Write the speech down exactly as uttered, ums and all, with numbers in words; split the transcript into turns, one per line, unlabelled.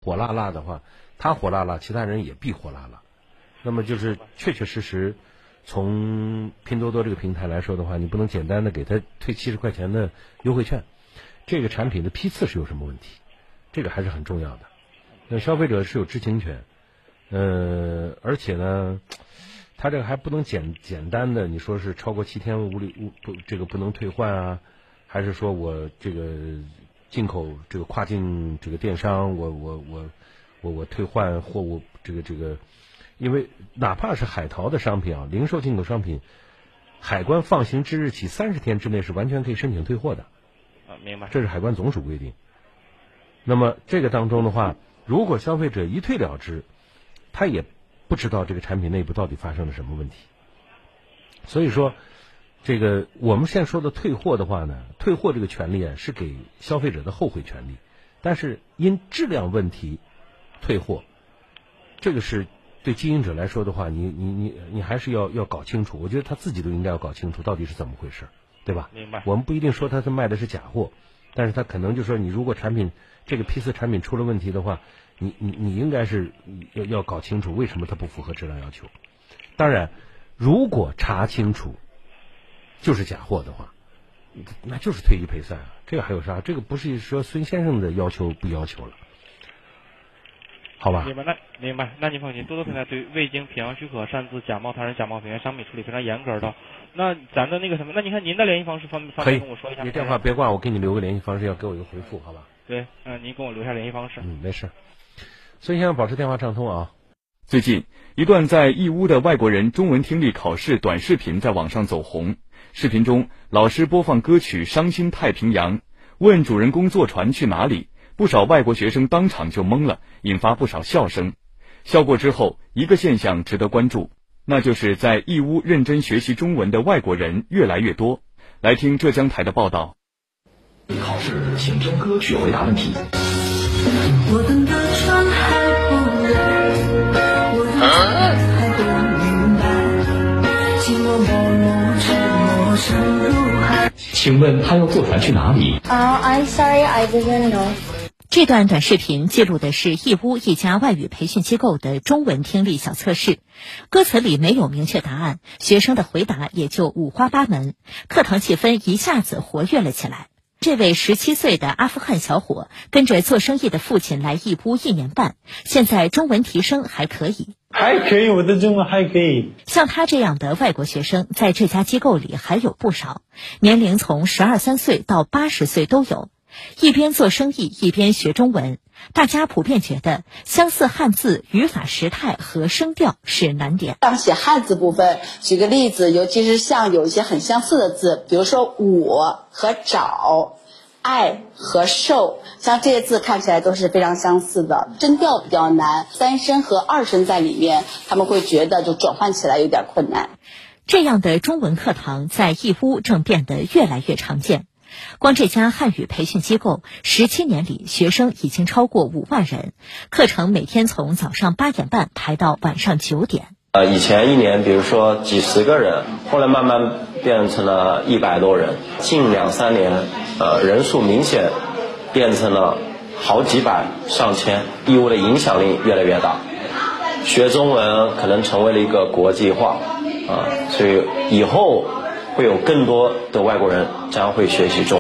火辣辣的话，他火辣辣，其他人也必火辣辣。那么就是确确实实，从拼多多这个平台来说的话，你不能简单的给他退七十块钱的优惠券，这个产品的批次是有什么问题，这个还是很重要的。那消费者是有知情权，呃，而且呢，他这个还不能简简单的，你说是超过七天无理无不这个不能退换啊，还是说我这个进口这个跨境这个电商，我我我我我退换货物这个这个，因为哪怕是海淘的商品啊，零售进口商品，海关放行之日起三十天之内是完全可以申请退货的。
啊，明白。
这是海关总署规定。那么这个当中的话，如果消费者一退了之，他也不知道这个产品内部到底发生了什么问题。所以说，这个我们现在说的退货的话呢，退货这个权利啊是给消费者的后悔权利，但是因质量问题退货，这个是对经营者来说的话，你你你你还是要要搞清楚。我觉得他自己都应该要搞清楚到底是怎么回事，对吧？
明白。
我们不一定说他是卖的是假货，但是他可能就说你如果产品这个批次产品出了问题的话，你你你应该是要要搞清楚为什么它不符合质量要求。当然，如果查清楚就是假货的话，那就是退一赔三啊，这个还有啥？这个不是说孙先生的要求不要求了，好吧？
明白，那明白。那您放心，多多平台对未经品行许可擅自假冒他人假冒品原商品处理非常严格的。那咱的那个什么，那您看您的联系方式方方便跟我说一下？
你电话别挂，我给你留个联系方式，要给我一个回复，好吧？
对，嗯、呃，您给我留下联系方式。
嗯，没事。孙先生保持电话畅通啊。
最近，一段在义乌的外国人中文听力考试短视频在网上走红。视频中，老师播放歌曲《伤心太平洋》，问主人公坐船去哪里，不少外国学生当场就懵了，引发不少笑声。笑过之后，一个现象值得关注，那就是在义乌认真学习中文的外国人越来越多。来听浙江台的报道。
考试请听歌曲回答问题。
我等的船还不来，我的船还不明白，寂寞默默沉默深入海。
请问他要坐船去哪里？
Uh, I'm sorry, I didn't know.
这段短视频记录的是义乌一家外语培训机构的中文听力小测试，歌词里没有明确答案，学生的回答也就五花八门，课堂气氛一下子活跃了起来。这位十七岁的阿富汗小伙跟着做生意的父亲来义乌一年半，现在中文提升还可以。
还可以，我的中文还可以。
像他这样的外国学生在这家机构里还有不少，年龄从十二三岁到八十岁都有。一边做生意一边学中文，大家普遍觉得相似汉字语法时态和声调是难点。
像写汉字部分，举个例子，尤其是像有一些很相似的字，比如说我和找，爱和受，像这些字看起来都是非常相似的，声调比较难，三声和二声在里面，他们会觉得就转换起来有点困难。
这样的中文课堂在义乌正变得越来越常见。光这家汉语培训机构十七年里，学生已经超过五万人，课程每天从早上八点半排到晚上九点。
呃，以前一年比如说几十个人，后来慢慢变成了一百多人，近两三年，呃，人数明显变成了好几百、上千，义乌的影响力越来越大，学中文可能成为了一个国际化，啊、呃，所以以后会有更多的外国人将会学习中文。